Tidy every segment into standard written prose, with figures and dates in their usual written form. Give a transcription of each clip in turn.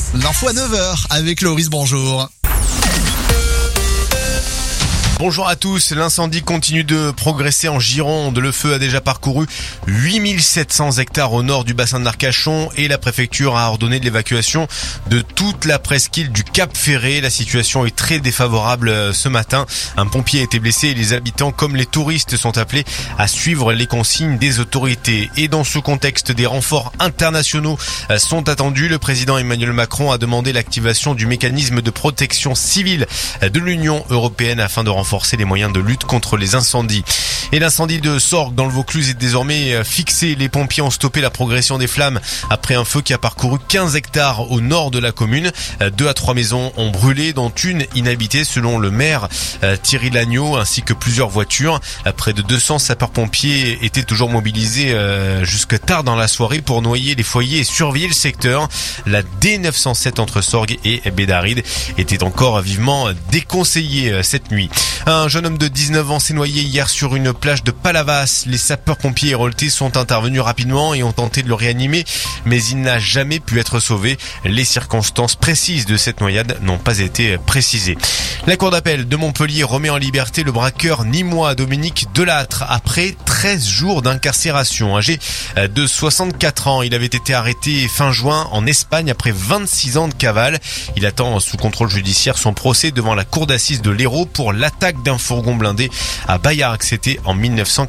L'info à 9h avec Loris, bonjour. Bonjour à tous, l'incendie continue de progresser en Gironde. Le feu a déjà parcouru 8700 hectares au nord du bassin d'Arcachon et la préfecture a ordonné l'évacuation de toute la presqu'île du Cap Ferré. La situation est très défavorable ce matin. Un pompier a été blessé et les habitants comme les touristes sont appelés à suivre les consignes des autorités. Et dans ce contexte, des renforts internationaux sont attendus. Le président Emmanuel Macron a demandé l'activation du mécanisme de protection civile de l'Union européenne afin de renforcer les moyens de lutte contre les incendies. Et l'incendie de Sorgues dans le Vaucluse est désormais fixé. Les pompiers ont stoppé la progression des flammes après un feu qui a parcouru 15 hectares au nord de la commune. 2 à 3 maisons ont brûlé, dont une inhabitée selon le maire Thierry Lagneau, ainsi que plusieurs voitures. Près de 200 sapeurs-pompiers étaient toujours mobilisés jusque tard dans la soirée pour noyer les foyers et surveiller le secteur. La D907 entre Sorgues et Bédaride était encore vivement déconseillée cette nuit. Un jeune homme de 19 ans s'est noyé hier sur une plage de Palavas. Les sapeurs-pompiers héroltés sont intervenus rapidement et ont tenté de le réanimer, mais il n'a jamais pu être sauvé. Les circonstances précises de cette noyade n'ont pas été précisées. La cour d'appel de Montpellier remet en liberté le braqueur nîmois Dominique Delattre après 13 jours d'incarcération. Âgé de 64 ans, il avait été arrêté fin juin en Espagne après 26 ans de cavale. Il attend sous contrôle judiciaire son procès devant la cour d'assises de l'Hérault pour l'attaque d'un fourgon blindé à Bayargues, c'était en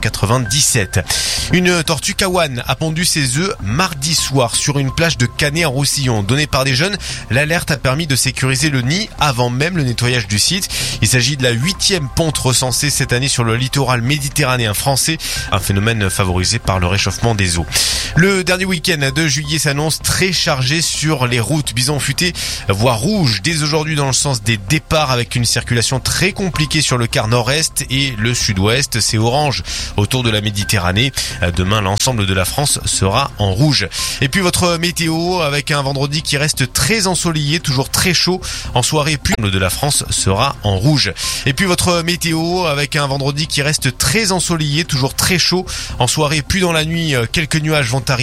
1997. Une tortue kawan a pondu ses œufs mardi soir sur une plage de Canet-en-Roussillon. Donnée par des jeunes, l'alerte a permis de sécuriser le nid avant même le nettoyage du site. Il s'agit de la 8e ponte recensée cette année sur le littoral méditerranéen français, un phénomène favorisé par le réchauffement des eaux. Le dernier week-end de juillet s'annonce très chargé sur les routes. Bison Futé voie rouge dès aujourd'hui dans le sens des départs avec une circulation très compliquée sur le quart nord-est et le sud-ouest. C'est orange autour de la Méditerranée. Demain, l'ensemble de la France sera en rouge. Et puis votre météo avec un vendredi qui reste très ensoleillé, toujours très chaud en soirée, puis l'ensemble de la France sera en rouge. Et puis votre météo avec un vendredi qui reste très ensoleillé, toujours très chaud en soirée, puis dans la nuit, quelques nuages vont arriver.